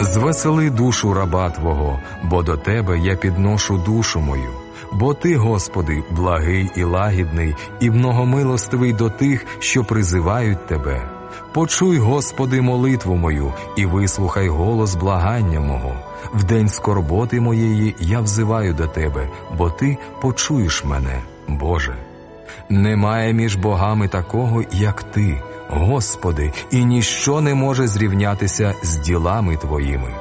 Звесели душу раба Твого, бо до Тебе я підношу душу мою. Бо Ти, Господи, благий і лагідний, і многомилостивий до тих, що призивають Тебе. Почуй, Господи, молитву мою, і вислухай голос благання мого. В день скорботи моєї я взиваю до Тебе, бо Ти почуєш мене, Боже. Немає між богами такого, як Ти, Господи, і ніщо не може зрівнятися з ділами Твоїми.